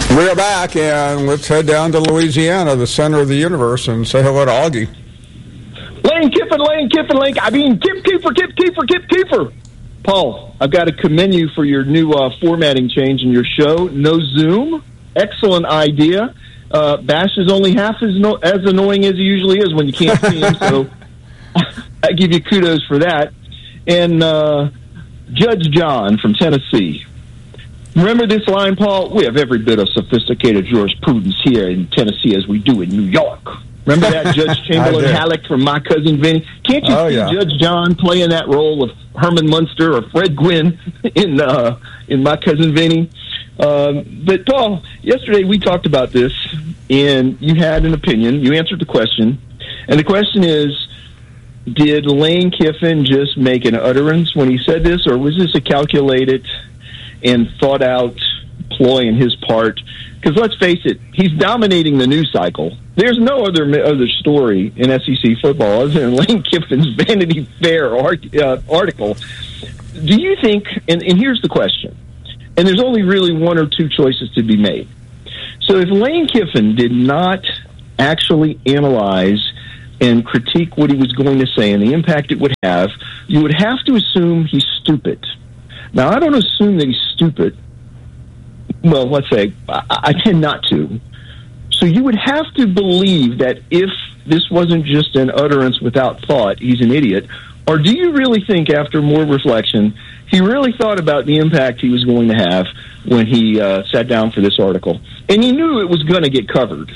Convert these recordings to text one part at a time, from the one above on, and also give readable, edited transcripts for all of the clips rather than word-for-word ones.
We're back, and let's head down to Louisiana, the center of the universe, and say hello to Augie. Lane Kiffin. I mean, Kip Keefer. Paul, I've got to commend you for your new formatting change in your show. No Zoom. Excellent idea. Bash is only half as annoying as he usually is when you can't see him, so I give you kudos for that. And Judge John from Tennessee. Remember this line, Paul? We have every bit of sophisticated jurisprudence here in Tennessee as we do in New York. Remember that Judge Chamberlain Halleck from My Cousin Vinny? Can't you see Judge John playing that role of Herman Munster or Fred Gwynn in My Cousin Vinny? But, Paul, yesterday we talked about this, and you had an opinion. You answered the question. And the question is, did Lane Kiffin just make an utterance when he said this, or was this a calculated and thought-out ploy on his part? Because let's face it, he's dominating the news cycle. There's no other story in SEC football other than Lane Kiffin's Vanity Fair article. Do you think, and here's the question, and there's only really one or two choices to be made. So if Lane Kiffin did not actually analyze and critique what he was going to say and the impact it would have, you would have to assume he's stupid. Now, I don't assume that he's stupid. Well, let's say I tend not to. So you would have to believe that if this wasn't just an utterance without thought, he's an idiot. Or do you really think, after more reflection, he really thought about the impact he was going to have when he sat down for this article? And he knew it was going to get covered.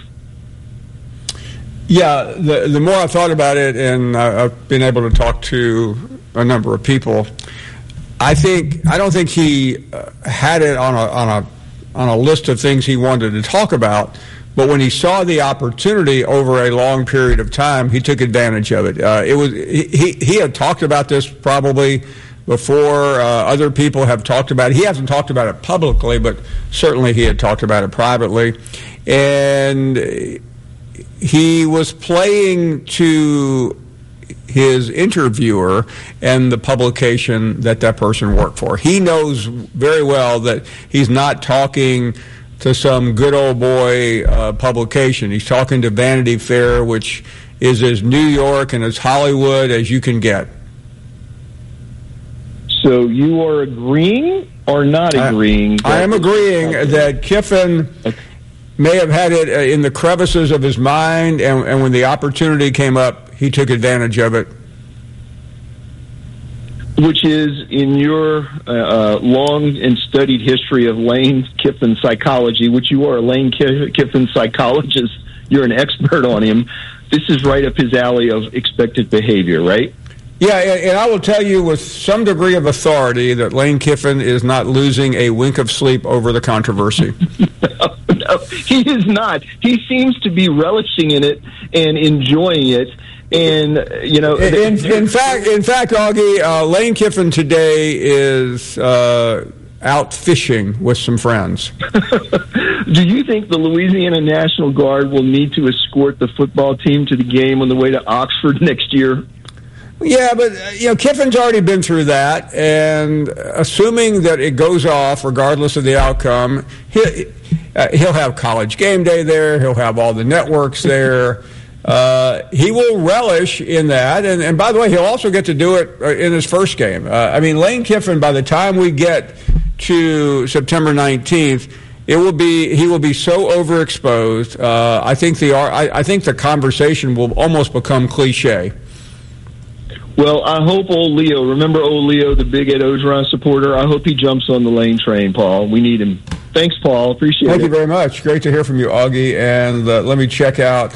Yeah, the more I thought about it, and I've been able to talk to a number of people, I don't think he had it on a list of things he wanted to talk about. But when he saw the opportunity over a long period of time, he took advantage of it. He had talked about this probably before other people have talked about it. He hasn't talked about it publicly, but certainly he had talked about it privately. And he was playing to his interviewer and the publication that person worked for. He knows very well that he's not talking to some good old boy publication. He's talking to Vanity Fair, which is as New York and as Hollywood as you can get. So you are agreeing or not agreeing? I am agreeing that Kiffin may have had it in the crevices of his mind, and when the opportunity came up, he took advantage of it. Which is, in your long and studied history of Lane Kiffin psychology, which you are a Lane Kiffin psychologist, you're an expert on him, this is right up his alley of expected behavior, right? Yeah, and I will tell you with some degree of authority that Lane Kiffin is not losing a wink of sleep over the controversy. No, he is not. He seems to be relishing in it and enjoying it. And, you know, in fact, Augie, Lane Kiffin today is out fishing with some friends. Do you think the Louisiana National Guard will need to escort the football team to the game on the way to Oxford next year? Yeah, but, Kiffin's already been through that, and assuming that it goes off regardless of the outcome, he'll have College Game Day there, he'll have all the networks there. He will relish in that, and by the way, he'll also get to do it in his first game. Lane Kiffin, by the time we get to September 19th, he will be so overexposed. I think the conversation will almost become cliche. Well, I hope old Leo, remember old Leo, the big Ed Ogeron supporter? I hope he jumps on the Lane train, Paul. We need him. Thanks, Paul. Appreciate it. Thank you very much. Great to hear from you, Augie. And let me check out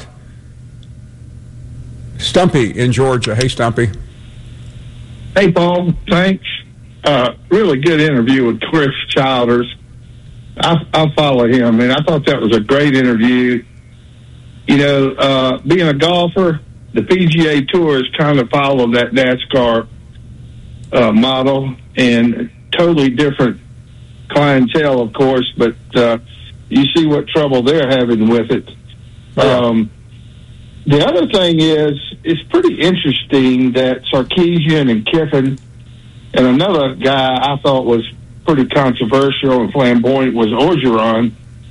Stumpy in Georgia. Hey, Stumpy. Hey, Paul. Thanks. Really good interview with Chris Childers. I follow him, and I thought that was a great interview. Being a golfer, the PGA Tour has kind of followed that NASCAR model, and totally different clientele, of course, but you see what trouble they're having with it. Yeah. The other thing is, it's pretty interesting that Sarkisian and Kiffin and another guy I thought was pretty controversial and flamboyant was Orgeron.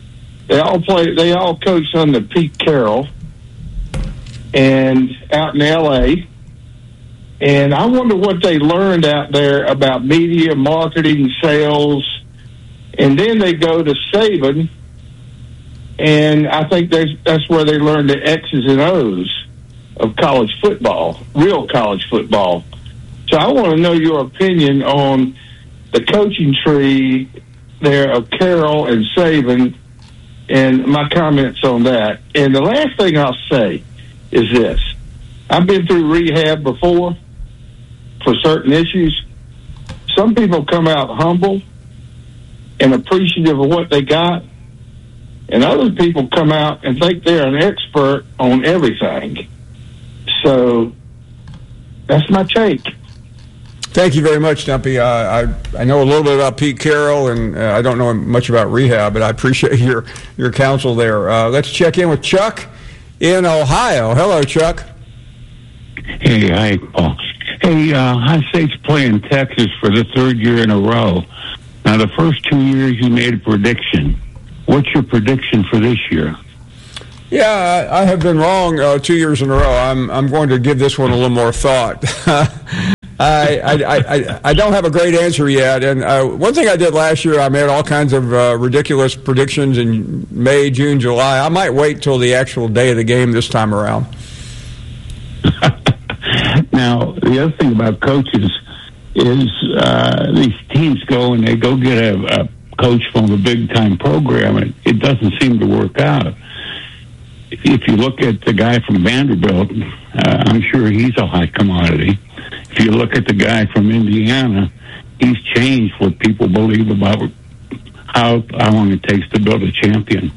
They all coach under Pete Carroll, and out in L.A., and I wonder what they learned out there about media, marketing, sales. And then they go to Saban, and I think that's where they learn the X's and O's of college football, real college football. So I want to know your opinion on the coaching tree there of Carroll and Saban and my comments on that. And the last thing I'll say is this. I've been through rehab before for certain issues. Some people come out humble and appreciative of what they got, and other people come out and think they're an expert on everything. So that's my take. Thank you very much, Stumpy. I know a little bit about Pete Carroll, and I don't know much about rehab, but I appreciate your counsel there. Let's check in with Chuck in Ohio. Hello, Chuck. Hey, hi, Paul. Hey, High State's playing Texas for the third year in a row. Now, the first 2 years you made a prediction. What's your prediction for this year? Yeah, I have been wrong 2 years in a row. I'm going to give this one a little more thought. I don't have a great answer yet. And one thing I did last year, I made all kinds of ridiculous predictions in May, June, July. I might wait till the actual day of the game this time around. Now, the other thing about coaches is these teams go and they go get a coach from a big-time program, and it doesn't seem to work out. If you look at the guy from Vanderbilt, I'm sure he's a hot commodity. If you look at the guy from Indiana, he's changed what people believe about how long it takes to build a champion.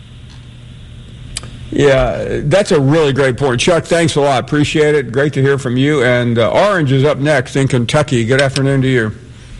Yeah, that's a really great point. Chuck, thanks a lot. Appreciate it. Great to hear from you. And Orange is up next in Kentucky. Good afternoon to you.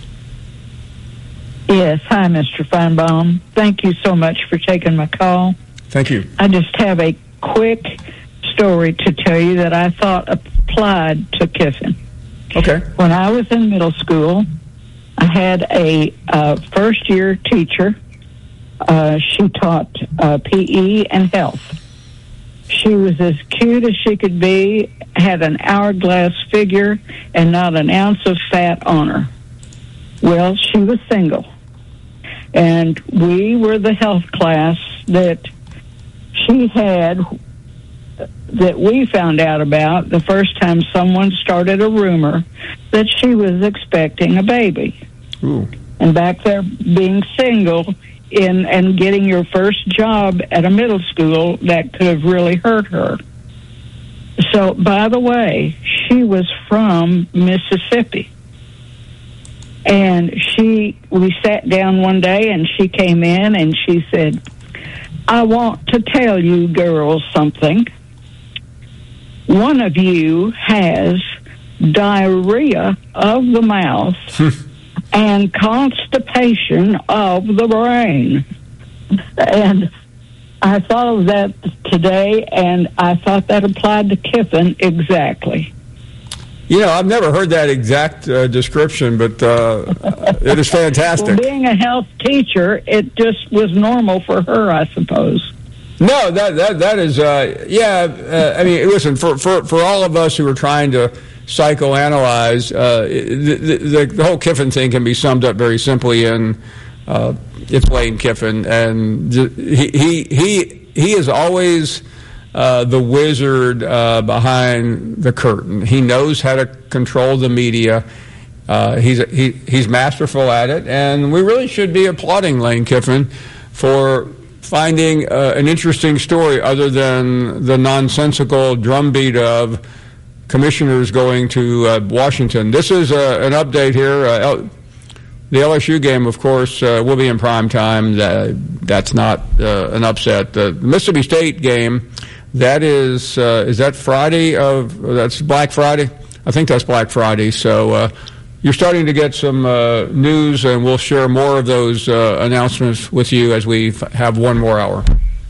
Yes. Hi, Mr. Feinbaum. Thank you so much for taking my call. Thank you. I just have a quick story to tell you that I thought applied to Kiffin. Okay. When I was in middle school, I had a first-year teacher. She taught PE and health. She was as cute as she could be, had an hourglass figure, and not an ounce of fat on her. Well, she was single. And we were the health class that she had, that we found out about the first time someone started a rumor that she was expecting a baby. Ooh. And back there, being single and getting your first job at a middle school, that could have really hurt her. So, by the way, she was from Mississippi. And we sat down one day and she came in and she said, I want to tell you girls something. One of you has diarrhea of the mouth and constipation of the brain. And I thought of that today, and I thought that applied to Kiffin exactly. You know, I've never heard that exact description, but it is fantastic. Well, being a health teacher, it just was normal for her, I suppose. No, that is, I mean, listen, for all of us who are trying to psychoanalyze, the whole Kiffin thing can be summed up very simply in it's Lane Kiffin, and he is always the wizard behind the curtain. He knows how to control the media. He's masterful at it, and we really should be applauding Lane Kiffin for finding an interesting story other than the nonsensical drumbeat of commissioners going to Washington. This is an update here. The LSU game, of course, will be in prime time. That's not an upset. The Mississippi State game, that is that Friday? That's Black Friday? I think that's Black Friday. So you're starting to get some news, and we'll share more of those announcements with you as we have one more hour.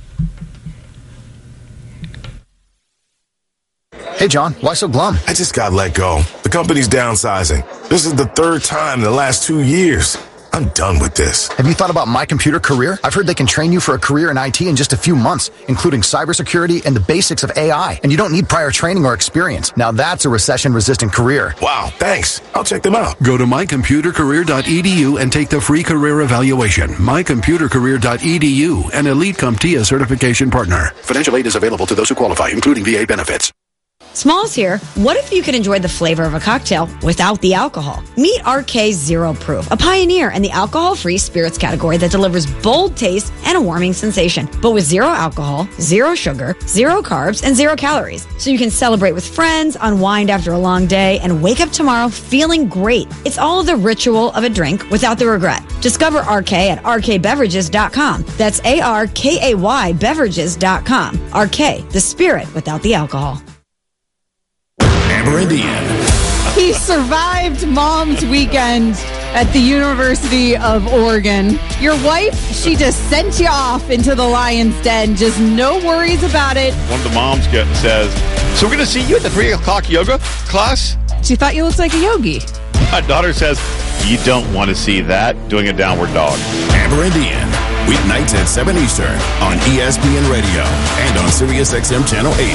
Hey, John, why so glum? I just got let go. The company's downsizing. This is the third time in the last 2 years. I'm done with this. Have you thought about My Computer Career? I've heard they can train you for a career in IT in just a few months, including cybersecurity and the basics of AI. And you don't need prior training or experience. Now that's a recession-resistant career. Wow, thanks. I'll check them out. Go to mycomputercareer.edu and take the free career evaluation. Mycomputercareer.edu, an Elite CompTIA certification partner. Financial aid is available to those who qualify, including VA benefits. Smalls here. What if you could enjoy the flavor of a cocktail without the alcohol? Meet RK Zero Proof, a pioneer in the alcohol-free spirits category that delivers bold taste and a warming sensation, but with zero alcohol, zero sugar, zero carbs, and zero calories. So you can celebrate with friends, unwind after a long day, and wake up tomorrow feeling great. It's all the ritual of a drink without the regret. Discover RK at rkbeverages.com. That's ARKAY beverages.com. RK, the spirit without the alcohol. Amber and Ian. He survived Mom's Weekend at the University of Oregon. Your wife, she just sent you off into the lion's den. Just no worries about it. One of the moms says, so we're going to see you at the 3 o'clock yoga class? She thought you looked like a yogi. My daughter says, you don't want to see that, doing a downward dog. Amber and Ian. Weeknights at 7 Eastern on ESPN Radio and on SiriusXM Channel 80.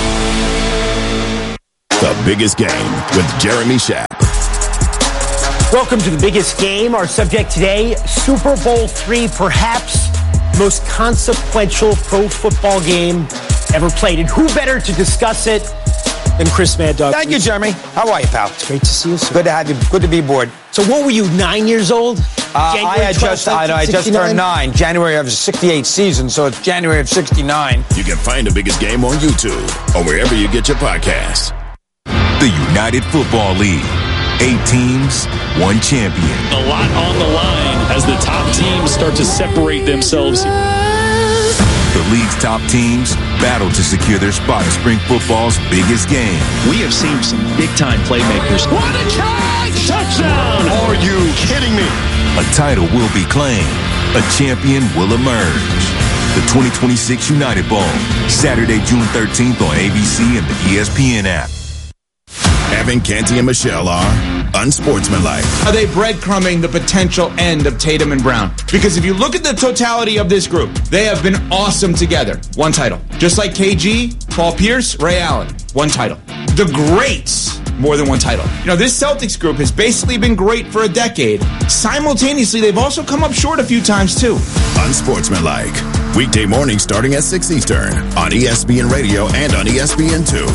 The Biggest Game with Jeremy Schaap. Welcome to The Biggest Game. Our subject today, Super Bowl III, perhaps the most consequential pro football game ever played. And who better to discuss it than Chris Mad Dog? Thank you, Jeremy. How are you, pal? It's great to see you, sir. Good to have you. Good to be aboard. So what were you, 9 years old? I just turned 9. January of 68 season, so it's January of 69. You can find The Biggest Game on YouTube or wherever you get your podcasts. The United Football League. 8 teams, 1 champion. A lot on the line as the top teams start to separate themselves. The league's top teams battle to secure their spot in spring football's biggest game. We have seen some big-time playmakers. What a catch! Touchdown! Are you kidding me? A title will be claimed. A champion will emerge. The 2026 United Bowl, Saturday, June 13th on ABC and the ESPN app. Evan, Canty, and Michelle are unsportsmanlike. Are they breadcrumbing the potential end of Tatum and Brown? Because if you look at the totality of this group, they have been awesome together. 1 title. Just like KG, Paul Pierce, Ray Allen. 1 title. The greats, more than 1 title. You know, this Celtics group has basically been great for a decade. Simultaneously, they've also come up short a few times, too. Unsportsmanlike. Weekday mornings starting at 6 Eastern on ESPN Radio and on ESPN2.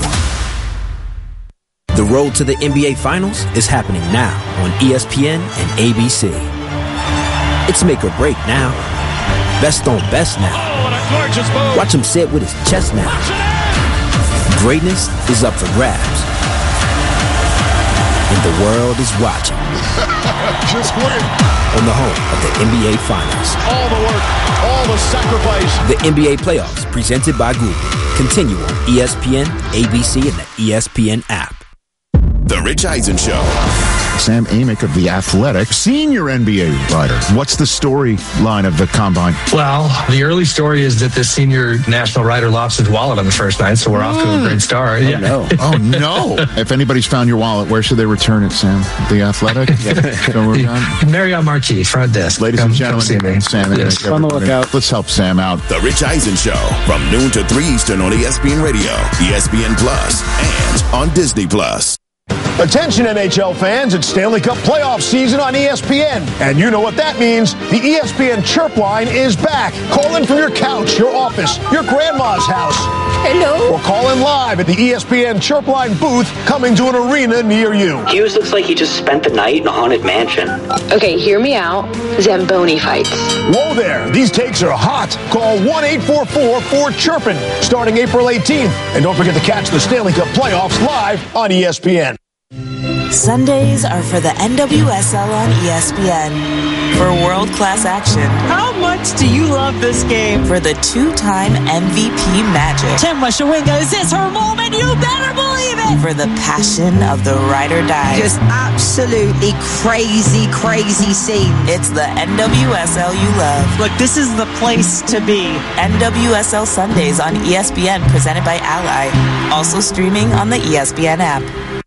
The road to the NBA Finals is happening now on ESPN and ABC. It's make or break now. Best on best now. Watch him sit with his chest now. Greatness is up for grabs. And the world is watching. Just win. On the home of the NBA Finals. All the work, all the sacrifice. The NBA Playoffs, presented by Google. Continue on ESPN, ABC, and the ESPN app. The Rich Eisen Show. Sam Amick of The Athletic, senior NBA writer. What's the storyline of the Combine? Well, the early story is that the senior national writer lost his wallet on the first night, so we're off to a great start. Oh, no. Oh, no. If anybody's found your wallet, where should they return it, Sam? The Athletic? Marriott Marquis, front desk. Ladies and gentlemen, Sam yes. Amick. On the lookout. Let's help Sam out. The Rich Eisen Show, from noon to 3 Eastern on ESPN Radio, ESPN Plus, and on Disney Plus. Attention NHL fans, it's Stanley Cup playoff season on ESPN. And you know what that means. The ESPN Chirp line is back. Call in from your couch, your office, your grandma's house. Hello. Or call in live at the ESPN Chirp line booth coming to an arena near you. Hughes looks like he just spent the night in a haunted mansion. Okay, hear me out. Zamboni fights. Whoa there. These takes are hot. Call 1-844-4-CHIRPIN starting April 18th. And don't forget to catch the Stanley Cup playoffs live on ESPN. Sundays are for the NWSL on ESPN. For world-class action. How much do you love this game? For the 2-time MVP Magic. Chema Shawinga, is this her moment? You better believe it! For the passion of the ride or die. Just absolutely crazy, crazy scene. It's the NWSL you love. Look, this is the place to be. NWSL Sundays on ESPN, presented by Ally. Also streaming on the ESPN app.